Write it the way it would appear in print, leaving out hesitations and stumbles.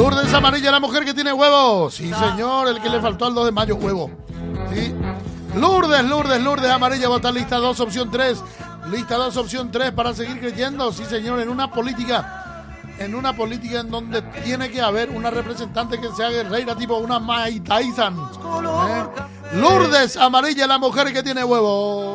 Lourdes amarilla, la mujer que tiene huevos. Sí, señor, el que le faltó al 2 de mayo, huevo. Sí. Lourdes amarilla, vota lista 2, opción 3. Lista 2, opción 3 para seguir creyendo. Sí, señor, en una política en donde tiene que haber una representante que sea guerrera, tipo una Mike Tyson. Lourdes amarilla, la mujer que tiene huevos.